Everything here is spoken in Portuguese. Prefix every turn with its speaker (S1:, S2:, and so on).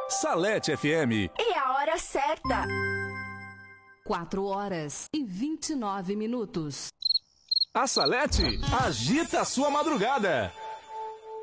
S1: Salete FM.
S2: E a hora certa.
S3: 4h29.
S1: A Salete agita a sua madrugada.